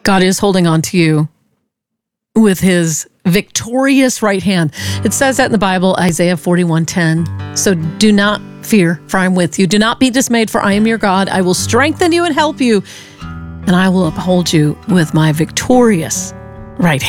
God is holding on to you with his victorious right hand. It says that in the Bible, Isaiah 41:10. So do not fear, for I am with you. Do not be dismayed, for I am your God. I will strengthen you and help you, and I will uphold you with my victorious right hand.